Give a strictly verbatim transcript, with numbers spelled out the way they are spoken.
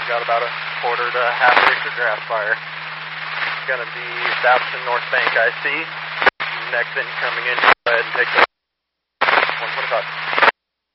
got about a quarter to half acre grass fire. It's going to be establishing North Bank I C. Next in coming in, go ahead and take the one twenty-five.